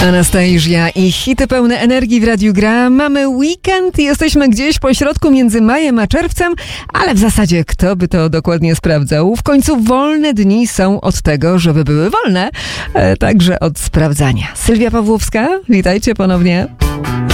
Anastazja i hity pełne energii w Radiu Gra. Mamy weekend i jesteśmy gdzieś po środku między majem a czerwcem, ale w zasadzie kto by to dokładnie sprawdzał? W końcu wolne dni są od tego, żeby były wolne, także od sprawdzania. Sylwia Pawłowska, witajcie ponownie.